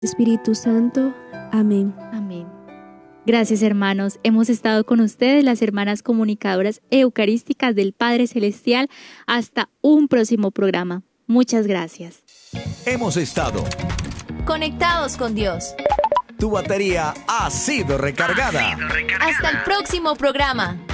Espíritu Santo. Amén. Amén. Gracias, hermanos. Hemos estado con ustedes, las hermanas comunicadoras eucarísticas del Padre Celestial. Hasta un próximo programa. Muchas gracias. Hemos estado conectados con Dios. Tu batería ha sido recargada. Hasta el próximo programa.